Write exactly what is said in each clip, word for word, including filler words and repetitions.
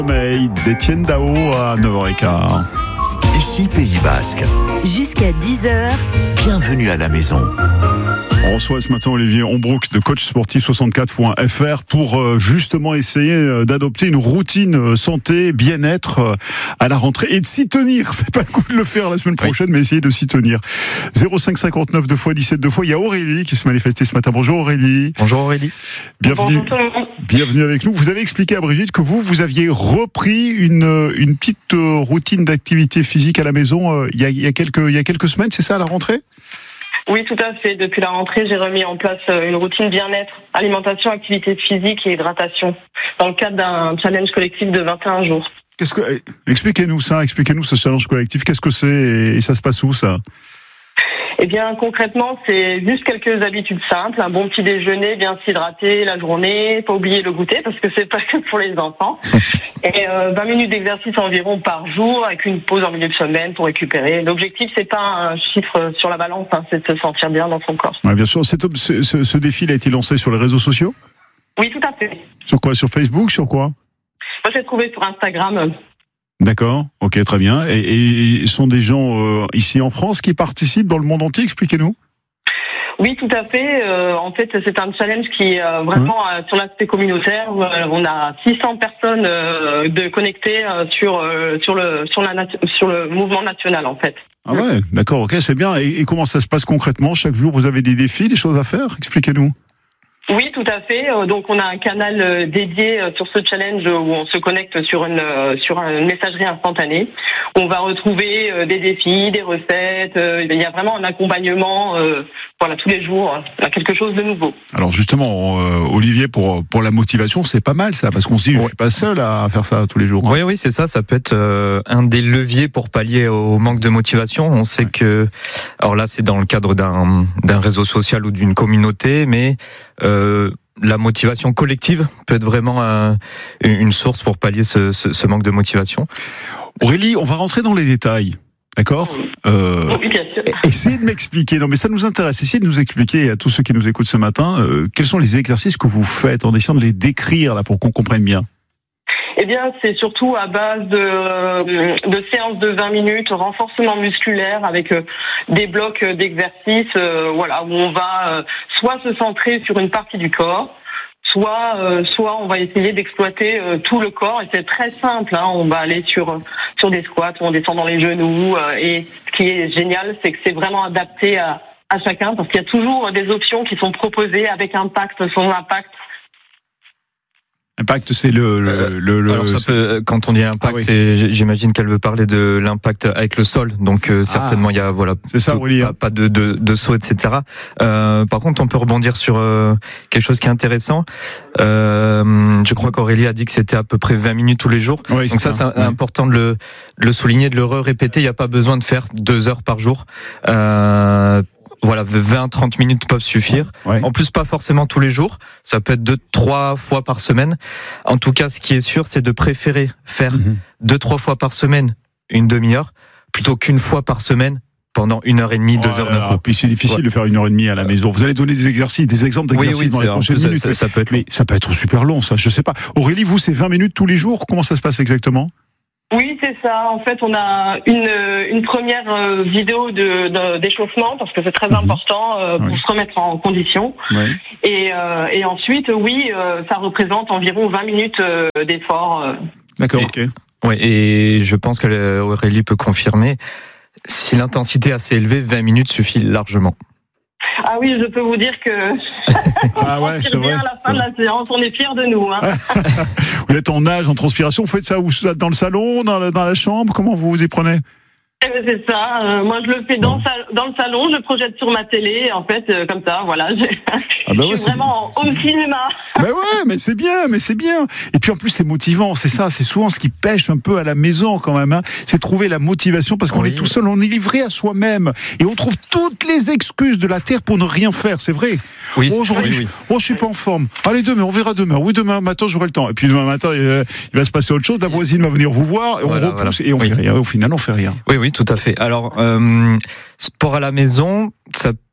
Sommeil d'Étienne Dao à neuf heures quinze. Ici Pays Basque. Jusqu'à dix heures. Bienvenue à la maison. On reçoit ce matin Olivier Hombrouck de coach sportif soixante-quatre point F R pour euh, justement essayer euh, d'adopter une routine euh, santé, bien-être euh, à la rentrée et de s'y tenir. C'est pas le coup de le faire la semaine prochaine, oui. mais essayer de s'y tenir. zéro cinq cinquante-neuf deux fois dix-sept deux fois. Il y a Aurélie qui se manifestait ce matin. Bonjour Aurélie. Bonjour Aurélie. Bienvenue. Bonjour. Bienvenue avec nous. Vous avez expliqué à Brigitte que vous, vous aviez repris une, une petite euh, routine d'activité physique à la maison euh, il, y a, il, y a quelques, il y a quelques semaines, c'est ça, à la rentrée ? Oui, tout à fait. Depuis la rentrée, j'ai remis en place une routine bien-être, alimentation, activité physique et hydratation, dans le cadre d'un challenge collectif de vingt et un jours. Qu'est-ce que, expliquez-nous ça, expliquez-nous ce challenge collectif. Qu'est-ce que c'est et, et ça se passe où ça ? Eh bien, concrètement, c'est juste quelques habitudes simples. Un bon petit déjeuner, bien s'hydrater la journée, pas oublier le goûter parce que c'est pas que pour les enfants. Et euh, vingt minutes d'exercice environ par jour avec une pause en milieu de semaine pour récupérer. L'objectif, c'est pas un chiffre sur la balance, hein, c'est de se sentir bien dans son corps. Ouais, bien sûr. Cet, ce, ce, ce défi il a été lancé sur les réseaux sociaux ? Oui, tout à fait. Sur quoi ? Sur Facebook ? Sur quoi ? Moi, j'ai trouvé sur Instagram. D'accord, ok, très bien. Et, et sont des gens euh, ici en France qui participent dans le monde entier ? Expliquez-nous. Oui, tout à fait. Euh, en fait, c'est un challenge qui est euh, vraiment euh, sur l'aspect communautaire. Euh, on a six cents personnes euh, de connectées euh, sur euh, sur le sur la nat- sur le mouvement national en fait. Ah ouais, d'accord, ok, c'est bien. Et, et comment ça se passe concrètement ? Chaque jour, vous avez des défis, des choses à faire ? Expliquez-nous. Oui, tout à fait. Donc, on a un canal dédié sur ce challenge où on se connecte sur une sur une messagerie instantanée. On va retrouver des défis, des recettes. Il y a vraiment un accompagnement, voilà, tous les jours, quelque chose de nouveau. Alors justement, euh, Olivier, pour pour la motivation, c'est pas mal ça, parce qu'on se dit, je suis pas seul à faire ça tous les jours. Hein. Oui, oui, c'est ça. Ça peut être euh, un des leviers pour pallier au manque de motivation. On sait ouais. que, alors là, c'est dans le cadre d'un d'un réseau social ou d'une communauté, mais Euh, la motivation collective peut être vraiment un, une source pour pallier ce, ce, ce manque de motivation. Aurélie, on va rentrer dans les détails. D'accord euh, oui, bien sûr. Essayez de m'expliquer, non mais ça nous intéresse, essayez de nous expliquer à tous ceux qui nous écoutent ce matin, euh, quels sont les exercices que vous faites en essayant de les décrire là pour qu'on comprenne bien. Eh bien, c'est surtout à base de, de séances de vingt minutes, renforcement musculaire avec euh, des blocs d'exercices, euh, voilà, où on va euh, soit se centrer sur une partie du corps, soit euh, soit on va essayer d'exploiter euh, tout le corps. Et c'est très simple, hein, on va aller sur sur des squats où on descend dans les genoux. Euh, et ce qui est génial, c'est que c'est vraiment adapté à, à chacun, parce qu'il y a toujours des options qui sont proposées avec impact, son impact. Impact, c'est le, le, le, le alors ça peut, quand on dit impact, ah oui. c'est, j'imagine qu'elle veut parler de l'impact avec le sol. Donc euh, certainement il ah, y a voilà, c'est ça, tout, pas, pas de, de, de saut, et cetera. Euh, par contre, on peut rebondir sur euh, quelque chose qui est intéressant. Euh, je crois qu'Aurélie a dit que c'était à peu près vingt minutes tous les jours. Oui, donc ça, ça, c'est oui. important de le, de le souligner, de le répéter. Il n'y a pas besoin de faire deux heures par jour. Euh, Voilà, vingt à trente minutes peuvent suffire. Ouais. En plus, pas forcément tous les jours. Ça peut être deux, trois fois par semaine. En tout cas, ce qui est sûr, c'est de préférer faire mmh. deux, trois fois par semaine une demi-heure plutôt qu'une fois par semaine pendant une heure et demie, deux oh heures d'un coup. Puis c'est difficile ouais. de faire une heure et demie à la maison. Vous allez donner des exercices, des exemples d'exercices oui, oui, dans les prochaines plus, minutes. Ça, ça, ça peut être long. Mais ça peut être super long, ça. Je sais pas. Aurélie, vous, c'est vingt minutes tous les jours. Comment ça se passe exactement ? Oui, c'est ça. En fait, on a une, une première vidéo de, de, d'échauffement parce que c'est très mmh. important euh, pour oui. se remettre en condition. Oui. Et, euh, et ensuite, oui, euh, ça représente environ vingt minutes euh, d'effort. Euh. D'accord, et, ok. Ouais, et je pense qu'Aurélie peut confirmer, si l'intensité est assez élevée, vingt minutes suffit largement. Ah oui, je peux vous dire que ah ouais, on c'est vrai. À la fin de la séance, on est fiers de nous. Hein. Vous êtes en nage, en transpiration, vous faites ça où, dans le salon, dans la, dans la chambre, comment vous vous y prenez ? C'est ça. Euh, moi, je le fais dans, sal- dans le salon. Je projette sur ma télé. En fait, euh, comme ça, voilà. Je, ah bah ouais, je suis vraiment en home cinéma. Mais ouais, mais c'est bien, mais c'est bien. Et puis en plus, c'est motivant. C'est ça. C'est souvent ce qui pêche un peu à la maison quand même. Hein. C'est trouver la motivation parce qu'on oui. est tout seul. On est livré à soi-même et on trouve toutes les excuses de la terre pour ne rien faire. C'est vrai. Oui. Oh, aujourd'hui, oui, oui. Je, oh, je suis pas en forme. Allez, demain, on verra demain. Oui, demain matin, j'aurai le temps. Et puis demain matin, euh, il va se passer autre chose. La voisine va venir vous voir. Et voilà, on repousse voilà. et on oui. fait rien. Au final, on fait rien. Oui, oui. Tout à fait. Alors, euh, sport à la maison, ça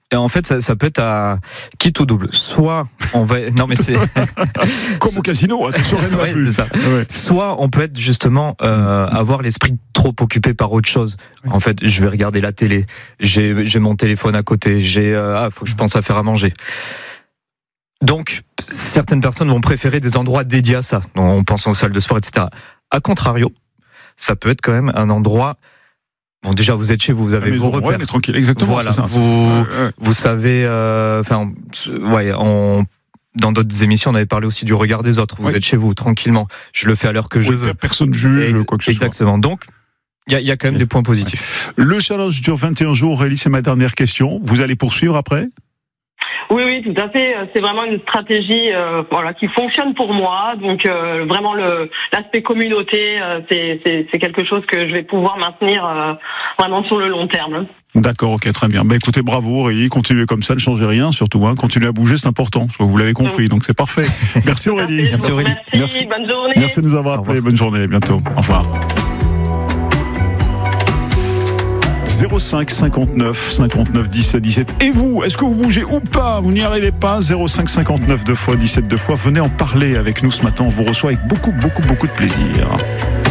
Et en fait, ça, ça peut être à quitte ou double. Soit on va, non mais c'est comme au casino. Attention, rien ne va ouais, plus. c'est ça. Ouais. Soit on peut être justement euh, avoir l'esprit trop occupé par autre chose. En fait, je vais regarder la télé. J'ai, j'ai mon téléphone à côté. J'ai, euh, ah, faut que je pense à faire à manger. Donc, certaines personnes vont préférer des endroits dédiés à ça. Donc, on pense aux salles de sport, et cetera. A contrario, ça peut être quand même un endroit. Bon, déjà, vous êtes chez vous, vous avez vos repères. Ouais, mais tranquille, exactement. Voilà, c'est ça, vous, c'est ça. Ouais, ouais. vous savez, enfin, euh, ouais, on, dans d'autres émissions, on avait parlé aussi du regard des autres. Vous oui. êtes chez vous, tranquillement. Je le fais à l'heure que je oui, veux. Personne juge, Ex- quoi que ce soit. Exactement. Donc, il y a, y a quand même ouais. des points positifs. Ouais. Le challenge dure vingt et un jours. Aurélie, c'est ma dernière question. Vous allez poursuivre après ? Oui, oui, tout à fait. C'est vraiment une stratégie, euh, voilà, qui fonctionne pour moi. Donc, euh, vraiment, le l'aspect communauté, euh, c'est, c'est, c'est quelque chose que je vais pouvoir maintenir euh, vraiment sur le long terme. D'accord, ok, très bien. Bah, écoutez, bravo Aurélie, continuez comme ça, ne changez rien, surtout, hein, continuez à bouger, c'est important. Vous l'avez compris, donc c'est parfait. Merci Aurélie. Merci, Merci Aurélie. Merci, Merci, bonne journée. Merci de nous avoir appelé. Bonne journée, à bientôt. Au revoir. zéro cinq cinquante-neuf cinquante-neuf dix-sept dix-sept. Et vous, est-ce que vous bougez ou pas? Vous n'y arrivez pas? zéro cinq cinquante-neuf deux fois dix-sept deux fois. Venez en parler avec nous ce matin. On vous reçoit avec beaucoup, beaucoup, beaucoup de plaisir.